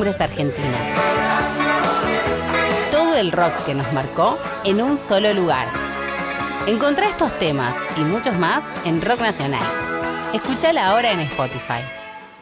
costumbres argentinas. Todo el rock que nos marcó en un solo lugar. Encontrá estos temas y muchos más en Rock Nacional. Escuchala ahora en Spotify.